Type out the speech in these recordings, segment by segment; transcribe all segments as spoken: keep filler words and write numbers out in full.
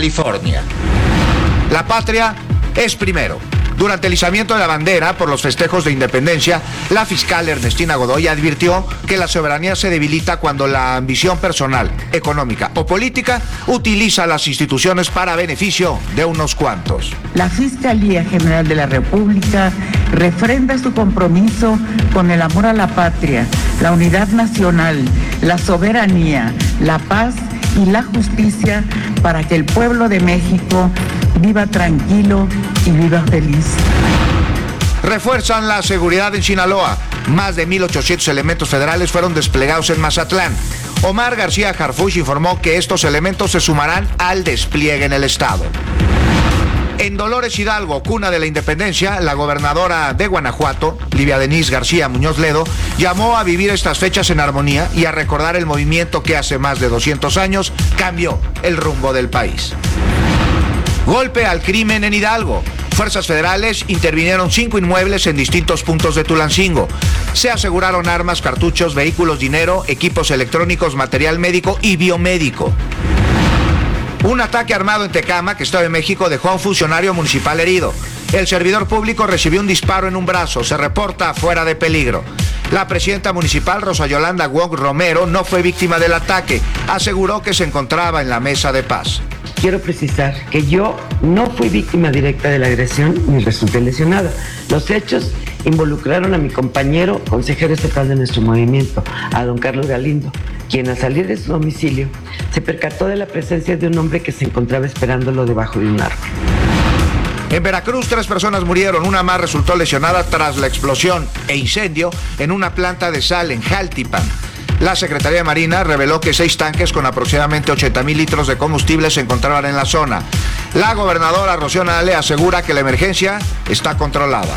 California. La patria es primero. Durante el izamiento de la bandera por los festejos de independencia, la fiscal Ernestina Godoy advirtió que la soberanía se debilita cuando la ambición personal, económica o política utiliza las instituciones para beneficio de unos cuantos. La Fiscalía General de la República refrenda su compromiso con el amor a la patria, la unidad nacional, la soberanía, la paz y la justicia para que el pueblo de México viva tranquilo y viva feliz. Refuerzan la seguridad en Sinaloa. Más de mil ochocientos elementos federales fueron desplegados en Mazatlán. Omar García Harfuch informó que estos elementos se sumarán al despliegue en el estado. En Dolores Hidalgo, cuna de la independencia, la gobernadora de Guanajuato, Livia Denise García Muñoz Ledo, llamó a vivir estas fechas en armonía y a recordar el movimiento que hace más de doscientos años cambió el rumbo del país. Golpe al crimen en Hidalgo. Fuerzas federales intervinieron cinco inmuebles en distintos puntos de Tulancingo. Se aseguraron armas, cartuchos, vehículos, dinero, equipos electrónicos, material médico y biomédico. Un ataque armado en Tecámac, Estado de México, dejó a un funcionario municipal herido. El servidor público recibió un disparo en un brazo. Se reporta fuera de peligro. La presidenta municipal, Rosa Yolanda Wong Romero, no fue víctima del ataque. Aseguró que se encontraba en la mesa de paz. Quiero precisar que yo no fui víctima directa de la agresión ni resulté lesionada. Los hechos involucraron a mi compañero consejero estatal de nuestro movimiento, a don Carlos Galindo, quien al salir de su domicilio se percató de la presencia de un hombre que se encontraba esperándolo debajo de un árbol. En Veracruz, tres personas murieron, una más resultó lesionada tras la explosión e incendio en una planta de sal en Jaltipan. La Secretaría de Marina reveló que seis tanques con aproximadamente ochenta mil litros de combustible se encontraban en la zona. La gobernadora Rocío Nale asegura que la emergencia está controlada.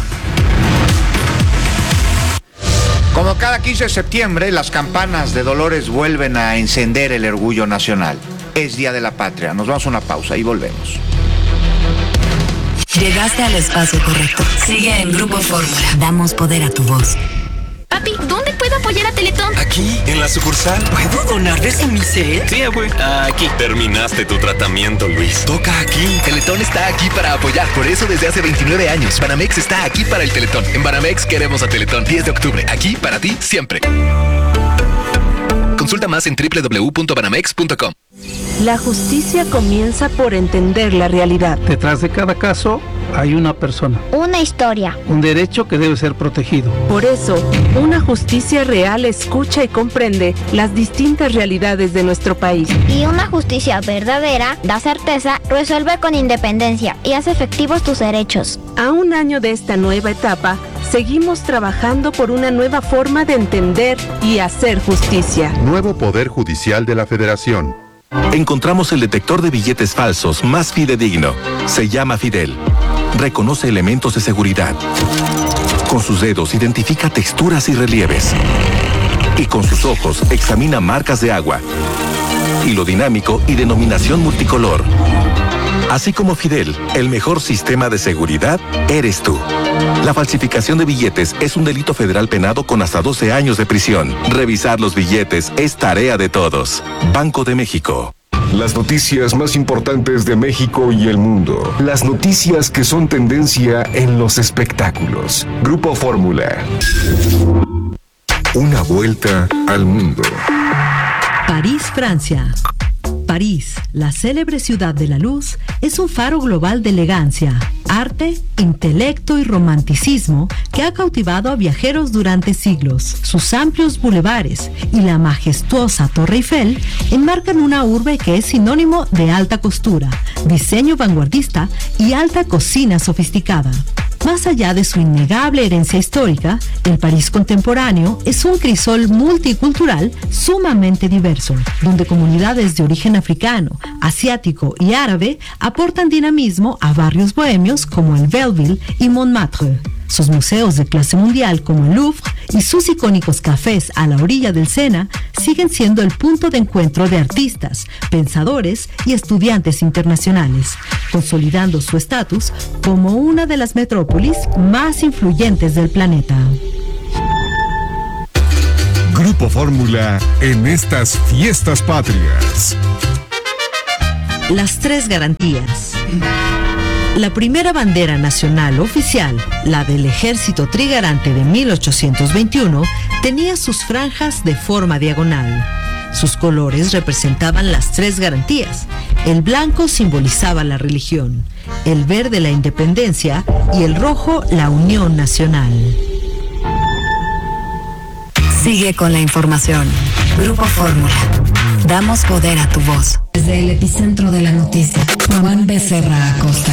Como cada quince de septiembre, las campanas de Dolores vuelven a encender el orgullo nacional. Es Día de la Patria. Nos vamos a una pausa y volvemos. Llegaste al espacio correcto. Sigue en Grupo Fórmula. Damos poder a tu voz. Papi, ¿dónde puedo apoyar a Teletón? Aquí, en la sucursal. ¿Puedo donar de mi set? Sí, güey. Aquí. Terminaste tu tratamiento, Luis. Toca aquí. Teletón está aquí para apoyar. Por eso desde hace veintinueve años, Banamex está aquí para el Teletón. En Banamex queremos a Teletón. diez de octubre. Aquí para ti, siempre. Consulta más en doble u doble u doble u punto banamex punto com. La justicia comienza por entender la realidad. Detrás de cada caso hay una persona. Una historia. Un derecho que debe ser protegido. Por eso, una justicia real escucha y comprende las distintas realidades de nuestro país. Y una justicia verdadera da certeza, resuelve con independencia y hace efectivos tus derechos. A un año de esta nueva etapa, seguimos trabajando por una nueva forma de entender y hacer justicia. Nuevo Poder Judicial de la Federación. Encontramos el detector de billetes falsos más fidedigno. Se llama Fidel. Reconoce elementos de seguridad. Con sus dedos identifica texturas y relieves. Y con sus ojos examina marcas de agua, hilo dinámico y denominación multicolor. Así como Fidel, el mejor sistema de seguridad eres tú. La falsificación de billetes es un delito federal penado con hasta doce años de prisión. Revisar los billetes es tarea de todos. Banco de México. Las noticias más importantes de México y el mundo. Las noticias que son tendencia en los espectáculos. Grupo Fórmula. Una vuelta al mundo. París, Francia. París, la célebre ciudad de la luz, es un faro global de elegancia, arte, intelecto y romanticismo que ha cautivado a viajeros durante siglos. Sus amplios bulevares y la majestuosa Torre Eiffel enmarcan una urbe que es sinónimo de alta costura, diseño vanguardista y alta cocina sofisticada. Más allá de su innegable herencia histórica, el París contemporáneo es un crisol multicultural sumamente diverso, donde comunidades de origen africano, asiático y árabe aportan dinamismo a barrios bohemios como el Belleville y Montmartre. Sus museos de clase mundial como el Louvre y sus icónicos cafés a la orilla del Sena siguen siendo el punto de encuentro de artistas, pensadores y estudiantes internacionales, consolidando su estatus como una de las metrópolis más influyentes del planeta. Grupo Fórmula en estas fiestas patrias. las tres garantías. La primera bandera nacional oficial, la del Ejército Trigarante de mil ochocientos veintiuno, tenía sus franjas de forma diagonal. Sus colores representaban las tres garantías. El blanco simbolizaba la religión, el verde la independencia y el rojo la unión nacional. Sigue con la información. Grupo Fórmula. Damos poder a tu voz. Desde el epicentro de la noticia, Juan Becerra Acosta.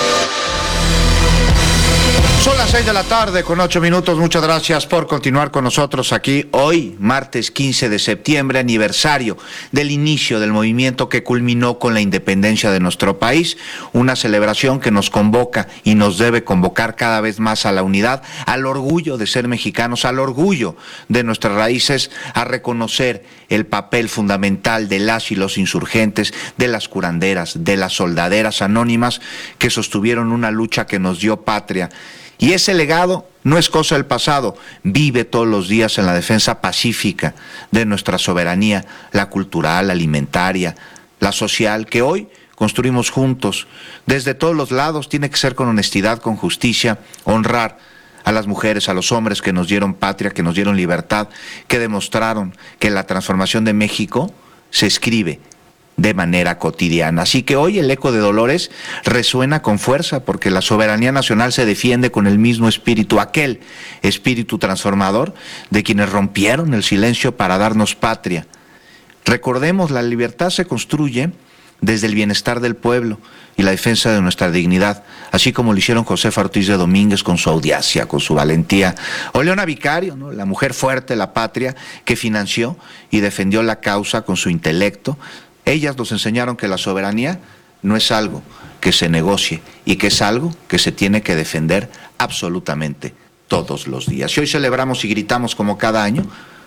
Son las seis de la tarde con ocho minutos. Muchas gracias por continuar con nosotros aquí hoy, martes quince de septiembre, aniversario del inicio del movimiento que culminó con la independencia de nuestro país. Una celebración que nos convoca y nos debe convocar cada vez más a la unidad, al orgullo de ser mexicanos, al orgullo de nuestras raíces, a reconocer el papel fundamental de las y los insurgentes, de las curanderas, de las soldaderas anónimas que sostuvieron una lucha que nos dio patria. Y ese legado no es cosa del pasado, vive todos los días en la defensa pacífica de nuestra soberanía, la cultural, la alimentaria, la social, que hoy construimos juntos. Desde todos los lados tiene que ser con honestidad, con justicia, honrar a las mujeres, a los hombres que nos dieron patria, que nos dieron libertad, que demostraron que la transformación de México se escribe de manera cotidiana. Así que hoy el eco de Dolores resuena con fuerza porque la soberanía nacional se defiende con el mismo espíritu, aquel espíritu transformador de quienes rompieron el silencio para darnos patria. Recordemos, la libertad se construye desde el bienestar del pueblo y la defensa de nuestra dignidad, así como lo hicieron Josefa Ortiz de Domínguez con su audacia, con su valentía, o Leona Vicario, ¿no?, la mujer fuerte de la patria que financió y defendió la causa con su intelecto. Ellas nos enseñaron que la soberanía no es algo que se negocie y que es algo que se tiene que defender absolutamente todos los días. Y hoy celebramos y gritamos como cada año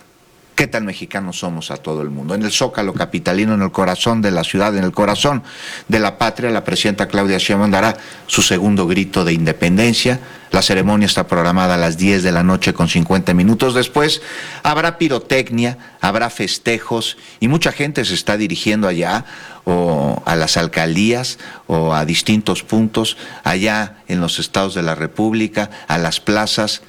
qué tan mexicanos somos a todo el mundo. En el Zócalo capitalino, en el corazón de la ciudad, en el corazón de la patria, la presidenta Claudia Sheinbaum dará su segundo grito de independencia. La ceremonia está programada a las diez de la noche con cincuenta minutos. Después habrá pirotecnia, habrá festejos y mucha gente se está dirigiendo allá o a las alcaldías o a distintos puntos allá en los estados de la República, a las plazas.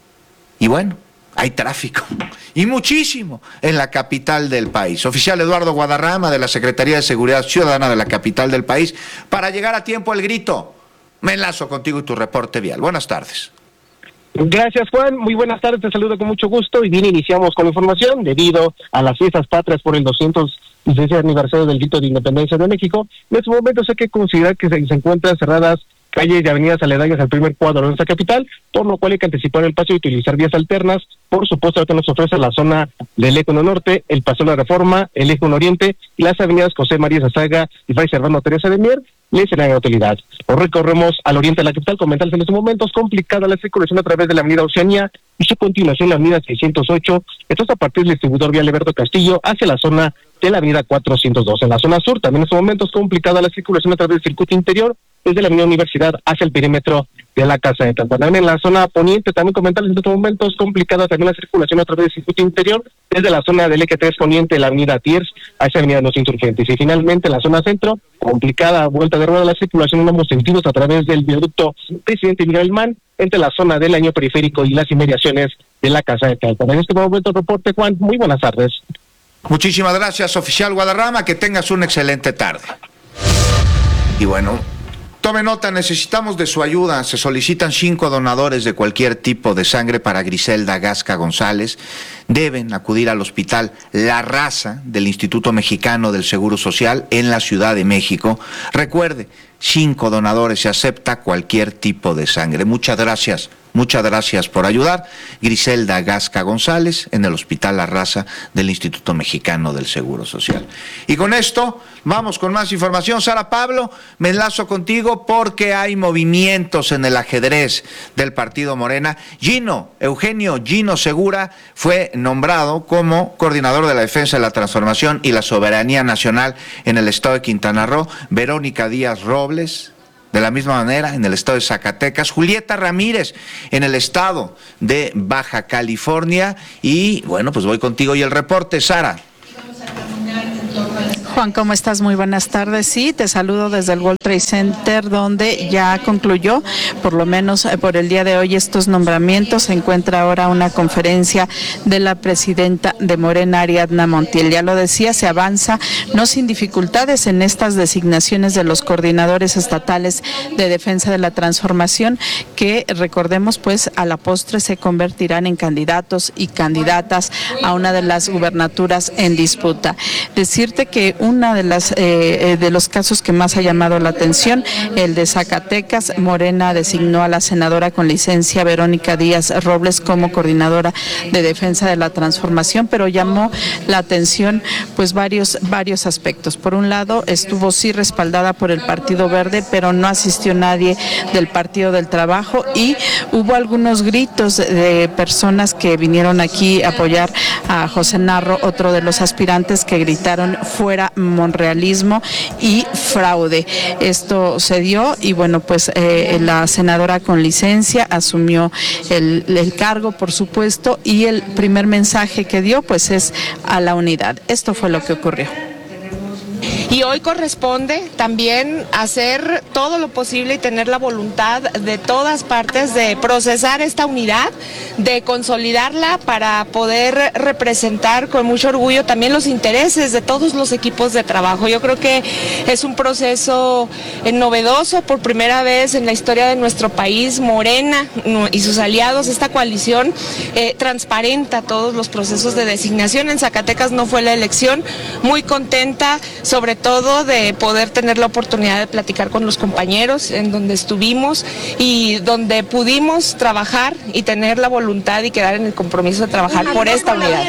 Y bueno, hay tráfico, y muchísimo, en la capital del país. Oficial Eduardo Guadarrama, de la Secretaría de Seguridad Ciudadana de la capital del país, para llegar a tiempo al grito. Me enlazo contigo y tu reporte vial. Buenas tardes. Gracias, Juan. Muy buenas tardes, te saludo con mucho gusto. Y bien, iniciamos con la información. Debido a las fiestas patrias por el doscientos dieciséis aniversario del grito de independencia de México, en estos momentos hay que considerar que se, se encuentran cerradas calles y avenidas aledañas al primer cuadro de nuestra capital, por lo cual hay que anticipar el paso y utilizar vías alternas. Por supuesto, ahorita nos ofrece la zona del Eje uno Norte, el Paseo de la Reforma, el Eje uno Oriente y las avenidas José María Zazaga y Fray Servando Teresa de Mier, le serán de utilidad. Nos recorremos al oriente de la capital, comentarles en estos momentos complicada la circulación a través de la avenida Oceanía y su continuación la avenida seiscientos ocho, esto es a partir del distribuidor vial Alberto Castillo hacia la zona de la avenida cuatrocientos dos. En la zona sur, también en estos momentos complicada la circulación a través del circuito interior, desde la avenida Universidad hacia el perímetro de la Casa de Tlalpan. También en la zona poniente, también comentarles en estos momentos complicada también la circulación a través del circuito interior, desde la zona del Eje tres poniente, la avenida Tiers, hacia avenida Los Insurgentes. Y finalmente en la zona centro, complicada vuelta de rueda la circulación en ambos sentidos a través del viaducto Presidente Miguel Alemán, entre la zona del año periférico y las inmediaciones de la Casa de Tlalpan. En este momento reporte, Juan, muy buenas tardes. Muchísimas gracias, oficial Guadarrama, que tengas una excelente tarde. Y bueno, tome nota, necesitamos de su ayuda. Se solicitan cinco donadores de cualquier tipo de sangre para Griselda Gasca González. Deben acudir al hospital La Raza del Instituto Mexicano del Seguro Social en la Ciudad de México. Recuerde, cinco donadores, se acepta cualquier tipo de sangre. Muchas gracias. Muchas gracias por ayudar. Griselda Gasca González en el Hospital La Raza del Instituto Mexicano del Seguro Social. Y con esto vamos con más información. Sara Pablo, me enlazo contigo porque hay movimientos en el ajedrez del partido Morena. Gino, Eugenio Gino Segura fue nombrado como coordinador de la defensa de la transformación y la soberanía nacional en el estado de Quintana Roo. Verónica Díaz Robles, de la misma manera, en el estado de Zacatecas. Julieta Ramírez, en el estado de Baja California. Y bueno, pues voy contigo y el reporte, Sara. Juan, ¿cómo estás? Muy buenas tardes. Sí, te saludo desde el World Trade Center, donde ya concluyó, por lo menos por el día de hoy, estos nombramientos. Se encuentra ahora una conferencia de la presidenta de Morena, Ariadna Montiel. Ya lo decía, se avanza, no sin dificultades, en estas designaciones de los coordinadores estatales de defensa de la transformación, que recordemos, pues a la postre se convertirán en candidatos y candidatas a una de las gubernaturas en disputa. Decirte que una de las eh, de los casos que más ha llamado la atención, el de Zacatecas. Morena designó a la senadora con licencia Verónica Díaz Robles como coordinadora de defensa de la transformación, pero llamó la atención pues varios varios aspectos. Por un lado, estuvo sí respaldada por el Partido Verde, pero no asistió nadie del Partido del Trabajo, y hubo algunos gritos de personas que vinieron aquí a apoyar a José Narro, otro de los aspirantes, que gritaron fuera monrealismo y fraude. Esto se dio y bueno, pues eh, la senadora con licencia asumió el, el cargo, por supuesto, y el primer mensaje que dio pues es a la unidad. Esto fue lo que ocurrió. Y hoy corresponde también hacer todo lo posible y tener la voluntad de todas partes de procesar esta unidad, de consolidarla para poder representar con mucho orgullo también los intereses de todos los equipos de trabajo. Yo creo que es un proceso novedoso, por primera vez en la historia de nuestro país. Morena y sus aliados, esta coalición, eh, transparenta todos los procesos de designación. En Zacatecas no fue la elección, muy contenta sobre todo de poder tener la oportunidad de platicar con los compañeros en donde estuvimos y donde pudimos trabajar y tener la voluntad y quedar en el compromiso de trabajar por esta unidad.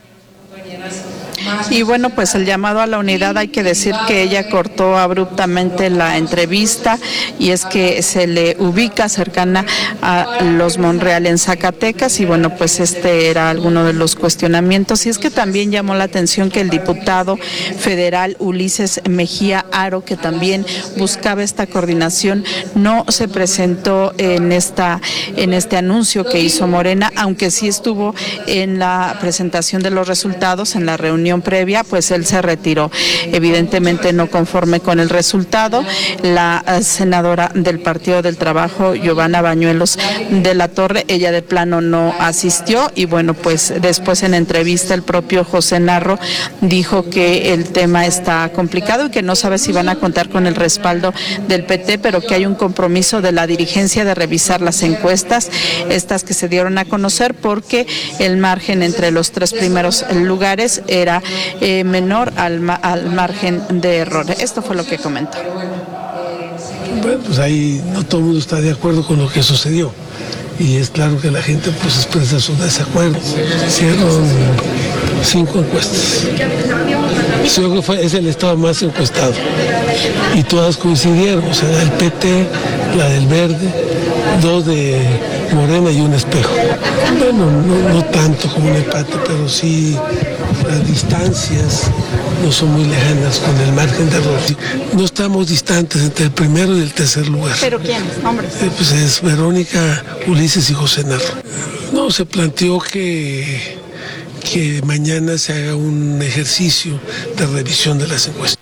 Y bueno, pues el llamado a la unidad, hay que decir que ella cortó abruptamente la entrevista, y es que se le ubica cercana a los Monreal en Zacatecas, y bueno, pues este era alguno de los cuestionamientos. Y es que también llamó la atención que el diputado federal Ulises Mejía Aro, que también buscaba esta coordinación, no se presentó en esta en este anuncio que hizo Morena, aunque sí estuvo en la presentación de los resultados, en la reunión previa, pues él se retiró, evidentemente no conforme con el resultado. La uh, senadora del Partido del Trabajo, Giovanna Bañuelos de la Torre, ella de plano no asistió, y bueno, pues después en entrevista el propio José Narro dijo que el tema está complicado y que no sabe si van a contar con el respaldo del P T, pero que hay un compromiso de la dirigencia de revisar las encuestas, estas que se dieron a conocer, porque el margen entre los tres primeros lugares era eh, menor al, ma al margen de error. Esto fue lo que comentó. Bueno, pues ahí no todo el mundo está de acuerdo con lo que sucedió, y es claro que la gente pues expresa su desacuerdo. Hicieron cinco encuestas. Yo creo que fue, es el estado más encuestado, y todas coincidieron, o sea, el P T, la del Verde, dos de Morena y un espejo. Bueno, no, no tanto como un empate, pero sí las distancias no son muy lejanas con el margen de error. No estamos distantes entre el primero y el tercer lugar. ¿Pero quiénes? Nombres. Eh, pues es Verónica, Ulises y José Narro. No, se planteó que, que mañana se haga un ejercicio de revisión de las encuestas.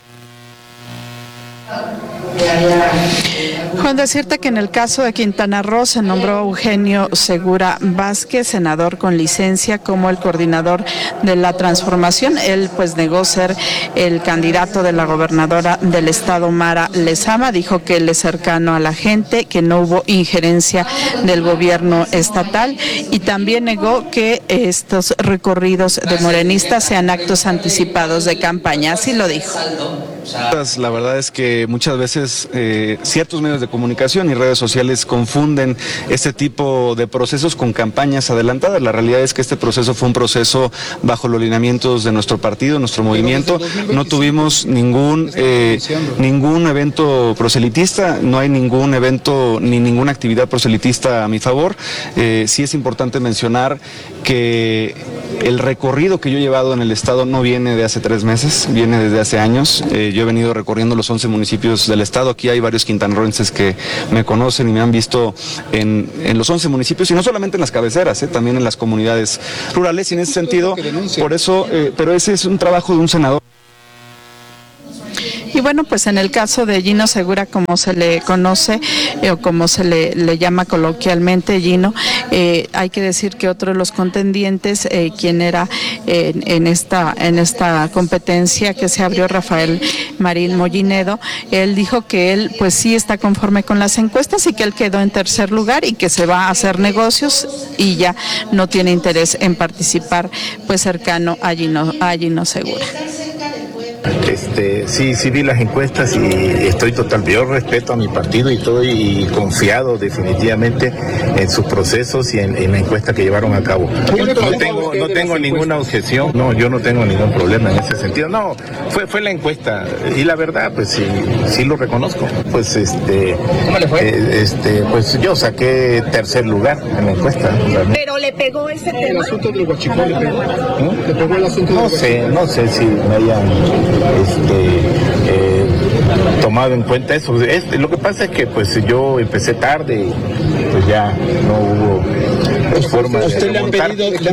Juan, decirte que en el caso de Quintana Roo se nombró a Eugenio Segura Vázquez, senador con licencia, como el coordinador de la transformación. Él pues negó ser el candidato de la gobernadora del estado, Mara Lezama. Dijo que él es cercano a la gente, que no hubo injerencia del gobierno estatal, y también negó que estos recorridos de morenistas sean actos anticipados de campaña. Así lo dijo. La verdad es que muchas veces eh, ciertos medios de comunicación y redes sociales confunden este tipo de procesos con campañas adelantadas. La realidad es que este proceso fue un proceso bajo los lineamientos de nuestro partido, nuestro movimiento. No tuvimos ningún eh, ningún evento proselitista, no hay ningún evento ni ninguna actividad proselitista a mi favor. Eh, sí es importante mencionar que el recorrido que yo he llevado en el estado no viene de hace tres meses, viene desde hace años. Eh, yo he venido recorriendo los once municipios del estado. Aquí hay varios quintanarroenses que me conocen y me han visto en, en los once municipios, y no solamente en las cabeceras, eh, también en las comunidades rurales, y en ese sentido, por eso, eh, pero ese es un trabajo de un senador. Y bueno, pues en el caso de Gino Segura, como se le conoce eh, o como se le, le llama coloquialmente Gino, eh, hay que decir que otro de los contendientes, eh, quien era eh, en esta en esta competencia que se abrió, Rafael Marín Mollinedo, él dijo que él pues sí está conforme con las encuestas y que él quedó en tercer lugar y que se va a hacer negocios y ya no tiene interés en participar pues cercano a Gino, a Gino Segura. Este, sí, sí vi las encuestas y estoy total, yo respeto a mi partido y estoy confiado definitivamente en sus procesos y en, en la encuesta que llevaron a cabo. No tengo, no tengo ninguna objeción, no, yo no tengo ningún problema en ese sentido. No, fue, fue la encuesta y la verdad, pues sí, sí lo reconozco. Pues este, ¿cómo le fue? Eh, este, pues yo saqué tercer lugar en la encuesta. Realmente. Pero le pegó ese tema. El asunto del huachicol le pegó. ¿No? ¿Le pegó el asunto del huachicol? No sé, no sé si me hayan Este, eh, tomado en cuenta eso. Este, lo que pasa es que pues yo empecé tarde y pues ya no hubo pues, forma de remontar.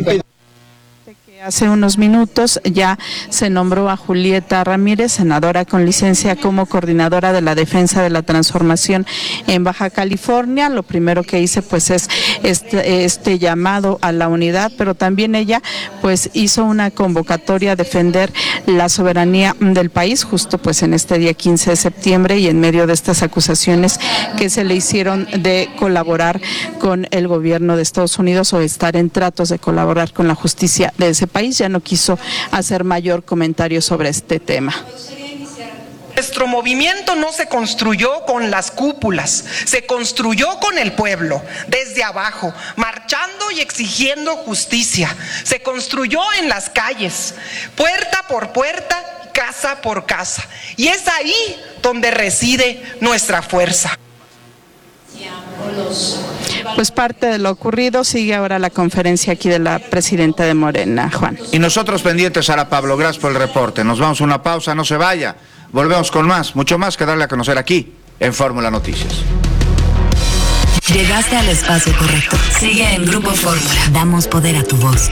Hace unos minutos ya se nombró a Julieta Ramírez, senadora con licencia, como coordinadora de la defensa de la transformación en Baja California. Lo primero que hice pues es este, este llamado a la unidad, pero también ella pues hizo una convocatoria a defender la soberanía del país justo pues en este día quince de septiembre y en medio de estas acusaciones que se le hicieron de colaborar con el gobierno de Estados Unidos o estar en tratos de colaborar con la justicia de ese país. Ya no quiso hacer mayor comentario sobre este tema. Nuestro movimiento no se construyó con las cúpulas, se construyó con el pueblo, desde abajo, marchando y exigiendo justicia. Se construyó en las calles, puerta por puerta, casa por casa. Y es ahí donde reside nuestra fuerza. Pues parte de lo ocurrido, sigue ahora la conferencia aquí de la presidenta de Morena, Juan. Y nosotros pendientes, Sara Pablo, gracias por el reporte. Nos vamos a una pausa, no se vaya. Volvemos con más, mucho más que darle a conocer aquí en Fórmula Noticias. Llegaste al espacio correcto. Sigue en Grupo Fórmula. Damos poder a tu voz.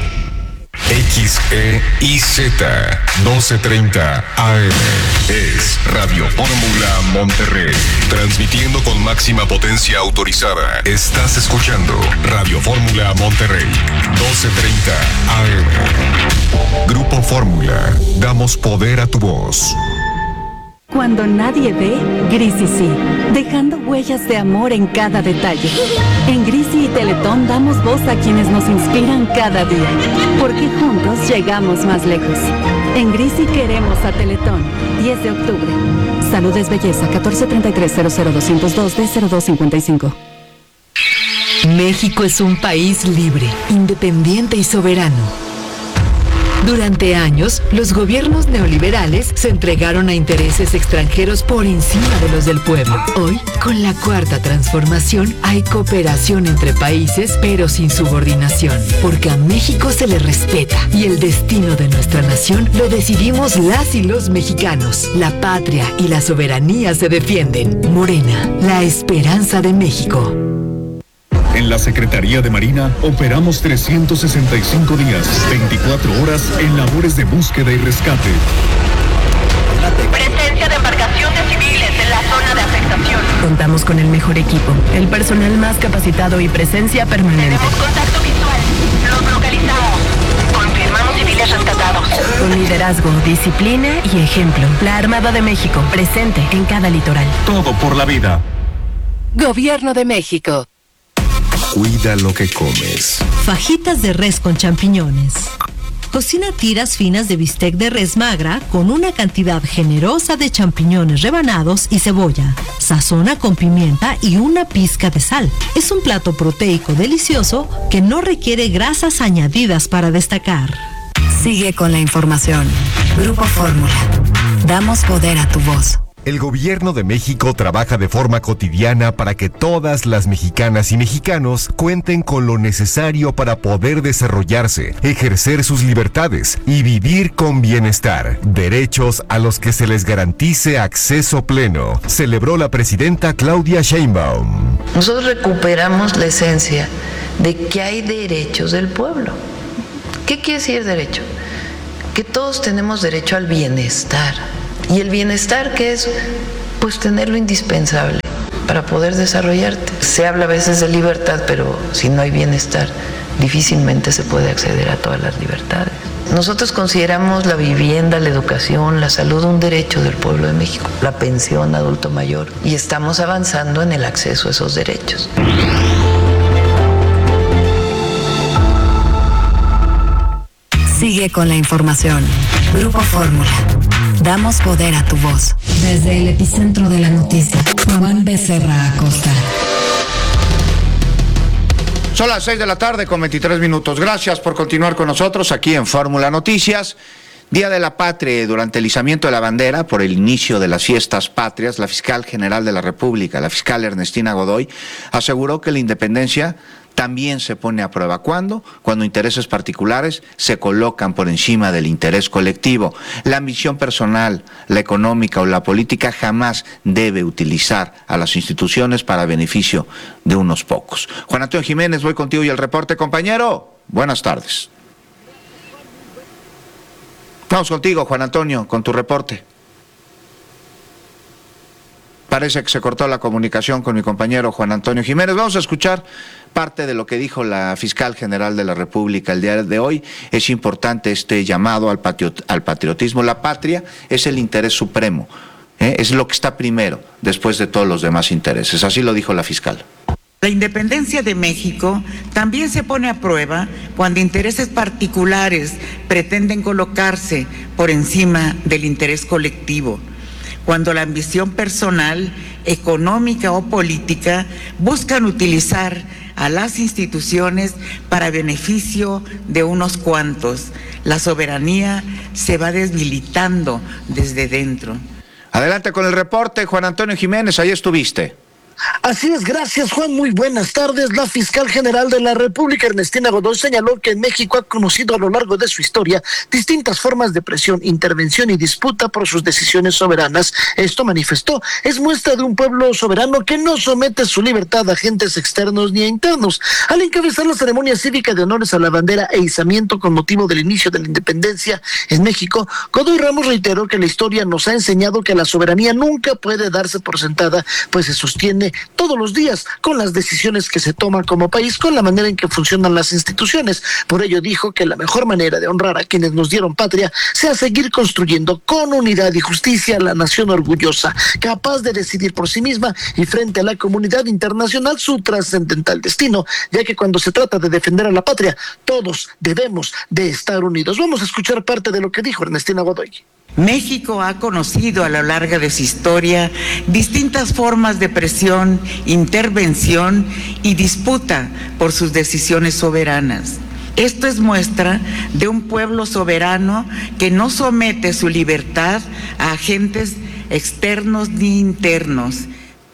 X E I Z doce treinta A M es Radio Fórmula Monterrey, transmitiendo con máxima potencia autorizada. Estás escuchando Radio Fórmula Monterrey, doce treinta A M. Grupo Fórmula, damos poder a tu voz. Cuando nadie ve, Grisi sí, dejando huellas de amor en cada detalle. En Grisi y Teletón damos voz a quienes nos inspiran cada día, porque juntos llegamos más lejos. En Grisi queremos a Teletón, diez de octubre. Salud es belleza, catorce treinta y tres cero cero doscientos dos D cero dos cincuenta y cinco. México es un país libre, independiente y soberano. Durante años, los gobiernos neoliberales se entregaron a intereses extranjeros por encima de los del pueblo. Hoy, con la Cuarta Transformación, hay cooperación entre países, pero sin subordinación, porque a México se le respeta y el destino de nuestra nación lo decidimos las y los mexicanos. La patria y la soberanía se defienden. Morena, la esperanza de México. En la Secretaría de Marina operamos trescientos sesenta y cinco días, veinticuatro horas en labores de búsqueda y rescate. Presencia de embarcaciones civiles en la zona de afectación. Contamos con el mejor equipo, el personal más capacitado y presencia permanente. Tenemos contacto visual. Los localizamos. Confirmamos civiles rescatados. Con liderazgo, disciplina y ejemplo. La Armada de México, presente en cada litoral. Todo por la vida. Gobierno de México. Cuida lo que comes. Fajitas de res con champiñones. Cocina tiras finas de bistec de res magra con una cantidad generosa de champiñones rebanados y cebolla. Sazona con pimienta y una pizca de sal. Es un plato proteico delicioso que no requiere grasas añadidas para destacar. Sigue con la información. Grupo Fórmula. Damos poder a tu voz. El gobierno de México trabaja de forma cotidiana para que todas las mexicanas y mexicanos cuenten con lo necesario para poder desarrollarse, ejercer sus libertades y vivir con bienestar. Derechos a los que se les garantice acceso pleno, celebró la presidenta Claudia Sheinbaum. Nosotros recuperamos la esencia de que hay derechos del pueblo. ¿Qué quiere decir derecho? Que todos tenemos derecho al bienestar, Y el bienestar, que es pues tener lo indispensable para poder desarrollarte. Se habla a veces de libertad, pero si no hay bienestar, difícilmente se puede acceder a todas las libertades. Nosotros consideramos la vivienda, la educación, la salud un derecho del pueblo de México, la pensión adulto mayor, y estamos avanzando en el acceso a esos derechos. Sigue con la información. Grupo Fórmula. Damos poder a tu voz. Desde el epicentro de la noticia, Juan Becerra Acosta. Son las seis de la tarde con veintitrés minutos. Gracias por continuar con nosotros aquí en Fórmula Noticias. Día de la Patria. Durante el izamiento de la bandera por el inicio de las fiestas patrias, la fiscal general de la República, la fiscal Ernestina Godoy, aseguró que la independencia también se pone a prueba. ¿Cuándo? Cuando intereses particulares se colocan por encima del interés colectivo. La ambición personal, la económica o la política jamás debe utilizar a las instituciones para beneficio de unos pocos. Juan Antonio Jiménez, voy contigo y el reporte, compañero. Buenas tardes. Vamos contigo, Juan Antonio, con tu reporte. Parece que se cortó la comunicación con mi compañero Juan Antonio Jiménez. Vamos a escuchar parte de lo que dijo la fiscal general de la República el día de hoy. Es importante este llamado al, patriot, al patriotismo. La patria es el interés supremo, ¿eh? Es lo que está primero, después de todos los demás intereses. Así lo dijo la fiscal. La independencia de México también se pone a prueba cuando intereses particulares pretenden colocarse por encima del interés colectivo, cuando la ambición personal, económica o política buscan utilizar a las instituciones para beneficio de unos cuantos. La soberanía se va debilitando desde dentro. Adelante con el reporte, Juan Antonio Jiménez, ahí estuviste. Así es, gracias Juan, muy buenas tardes. La fiscal general de la República, Ernestina Godoy, señaló que México ha conocido a lo largo de su historia distintas formas de presión, intervención y disputa por sus decisiones soberanas. Esto, manifestó, es muestra de un pueblo soberano que no somete su libertad a agentes externos ni a internos. Al encabezar la ceremonia cívica de honores a la bandera e izamiento con motivo del inicio de la independencia en México, Godoy Ramos reiteró que la historia nos ha enseñado que la soberanía nunca puede darse por sentada, pues se sostiene todos los días con las decisiones que se toman como país, con la manera en que funcionan las instituciones. Por ello dijo que la mejor manera de honrar a quienes nos dieron patria sea seguir construyendo con unidad y justicia la nación orgullosa, capaz de decidir por sí misma y frente a la comunidad internacional su trascendental destino, ya que cuando se trata de defender a la patria, todos debemos de estar unidos. Vamos a escuchar parte de lo que dijo Ernestina Godoy. México ha conocido a lo largo de su historia distintas formas de presión, intervención y disputa por sus decisiones soberanas. Esto es muestra de un pueblo soberano que no somete su libertad a agentes externos ni internos.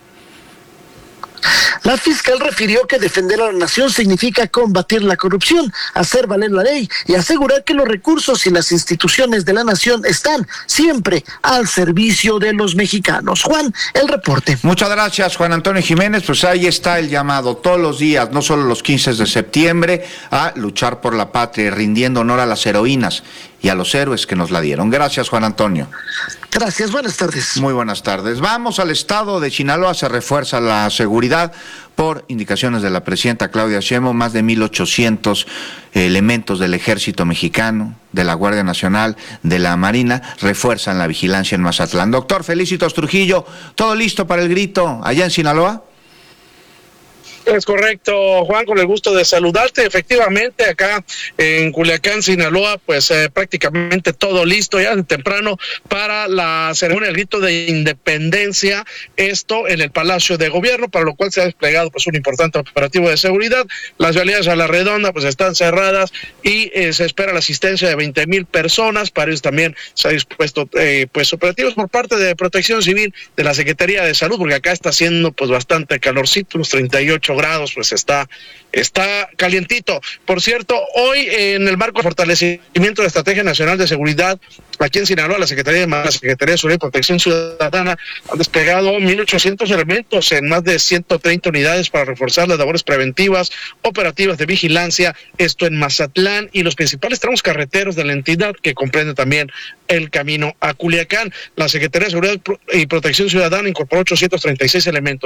La fiscal refirió que defender a la nación significa combatir la corrupción, hacer valer la ley y asegurar que los recursos y las instituciones de la nación están siempre al servicio de los mexicanos. Juan, el reporte. Muchas gracias, Juan Antonio Jiménez. Pues ahí está el llamado todos los días, no solo los quince de septiembre, a luchar por la patria, rindiendo honor a las heroínas y a los héroes que nos la dieron. Gracias, Juan Antonio. Gracias, buenas tardes. Muy buenas tardes. Vamos al estado de Sinaloa. Se refuerza la seguridad por indicaciones de la presidenta Claudia Sheinbaum. Más de mil ochocientos elementos del Ejército Mexicano, de la Guardia Nacional, de la Marina, refuerzan la vigilancia en Mazatlán. Doctor Felicitos Trujillo, ¿todo listo para el grito allá en Sinaloa? Es correcto, Juan, con el gusto de saludarte. Efectivamente, acá en Culiacán, Sinaloa, pues eh, prácticamente todo listo ya de temprano para la ceremonia del grito de independencia, esto en el Palacio de Gobierno, para lo cual se ha desplegado pues un importante operativo de seguridad. Las vialidades a la redonda pues están cerradas y eh, se espera la asistencia de veinte mil personas. Para eso también se ha dispuesto eh, pues operativos por parte de Protección Civil, de la Secretaría de Salud, porque acá está haciendo pues bastante calorcito, unos treinta y ocho grados, pues está, está calientito. Por cierto, hoy en el marco de fortalecimiento de la Estrategia Nacional de Seguridad, aquí en Sinaloa, la Secretaría de la Secretaría de Seguridad y Protección Ciudadana han desplegado mil ochocientos elementos en más de ciento treinta unidades para reforzar las labores preventivas, operativas de vigilancia, esto en Mazatlán y los principales tramos carreteros de la entidad, que comprende también el camino a Culiacán. La Secretaría de Seguridad y Protección Ciudadana incorporó ochocientos treinta y seis elementos